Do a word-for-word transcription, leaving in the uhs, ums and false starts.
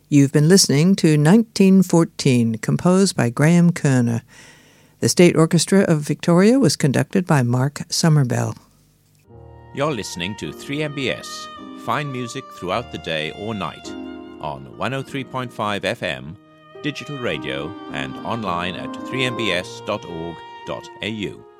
You've been listening to nineteen fourteen, composed by Graham Kerner. The State Orchestra of Victoria was conducted by Mark Somervell. You're listening to three M B S, fine music throughout the day or night, on one oh three point five F M, digital radio, and online at three m b s dot org dot a u.